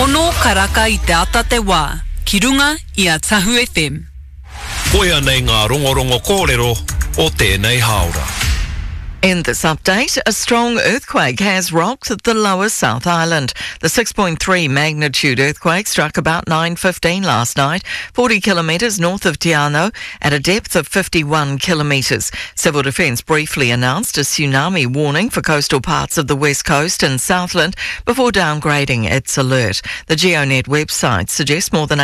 Ono karaka I te ata te wā, ki runga I a Tahu FM. Koia nei ngā rongorongo kōrero o tēnei haora. In this update, a strong earthquake has rocked the lower South Island. The 6.3 magnitude earthquake struck about 9:15 last night, 40 kilometres north of Te Anau, at a depth of 51 kilometres. Civil Defence briefly announced a tsunami warning for coastal parts of the West Coast and Southland before downgrading its alert. The GeoNet website suggests more than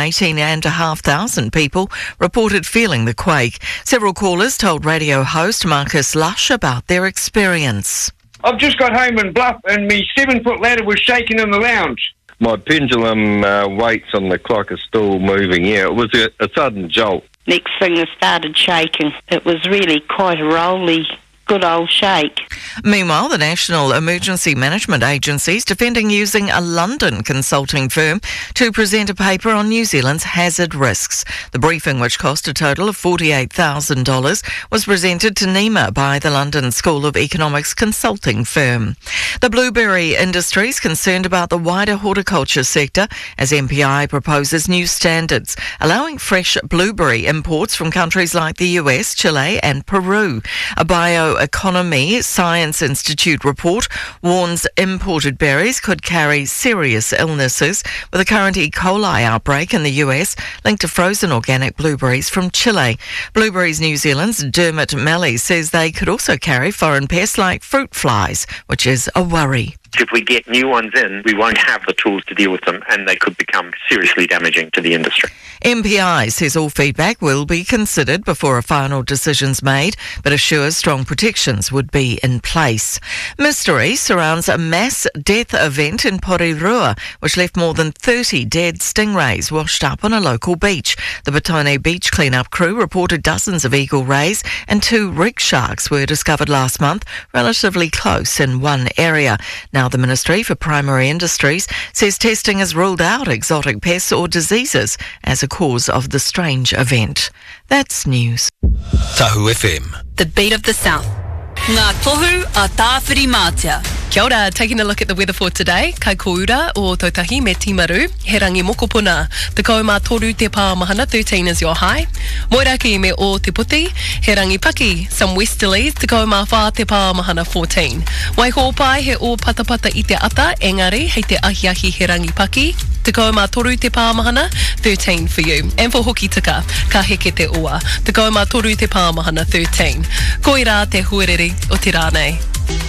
18,500 people reported feeling the quake. Several callers told radio host Marcus Lush about their experience. I've just got home in Bluff and my 7-foot ladder was shaking in the lounge. My pendulum weights on the clock are still moving. Yeah, it was a sudden jolt. Next thing it started shaking. It was really quite a rolly, good old shake. Meanwhile, the National Emergency Management Agency is defending using a London consulting firm to present a paper on New Zealand's hazard risks. The briefing, which cost a total of $48,000, was presented to NEMA by the London School of Economics consulting firm. The blueberry industry is concerned about the wider horticulture sector as MPI proposes new standards, allowing fresh blueberry imports from countries like the US, Chile and Peru. A Bioeconomy Science Institute report warns imported berries could carry serious illnesses, with a current E. coli outbreak in the US linked to frozen organic blueberries from Chile. Blueberries New Zealand's Dermot Malley says they could also carry foreign pests like fruit flies, which is a worry. If we get new ones in, we won't have the tools to deal with them and they could become seriously damaging to the industry. MPI says all feedback will be considered before a final decision's made, but assures strong protections would be in place. Mystery surrounds a mass death event in Porirua, which left more than 30 dead stingrays washed up on a local beach. The Batone beach cleanup crew reported dozens of eagle rays and 2 rig sharks were discovered last month, relatively close in one area. Now the Ministry for Primary Industries says testing has ruled out exotic pests or diseases as a cause of the strange event. That's news. Tahu FM. The beat of the South. Ngā tohu a tāwhiri mātia. Kia ora, taking a look at the weather for today. Kai koura o Tautahi me Timaru. He rangi mokopuna. Te kauma toru te pāmahana, 13 is your high. Moiraki me o Te Puti. He rangi paki, some westerlies. Te kauma whā te pāmahana, 14. Waihopai he o patapata I te ata. Engari, hei te ahiahi he rangi paki. Te kauma toru te pāmahana, 13 for you. And for Hoki Tika, ka heke te ua. Te kauma toru te pāmahana, 13. Koira te huereri o te rānei.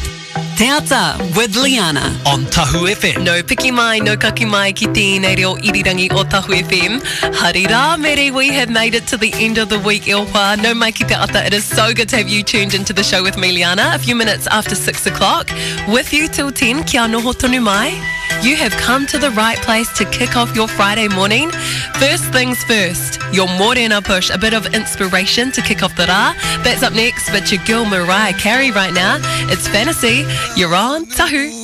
Te ata with Liana. On Tahu FM. No piki mai, no kaki mai ki tēnei reo irirangi o Tahu FM. Harira mere, we have made it to the end of the week, Ilwa. No mai ki te ata. It is so good to have you tuned into the show with me, Liana. A few minutes after 6 o'clock. With you till 10, kia noho tonu mai. You have come to the right place to kick off your Friday morning. First things first, your Morena push, a bit of inspiration to kick off the rā. That's up next, but your girl Mariah Carey right now. It's Fantasy. You're on Tahu.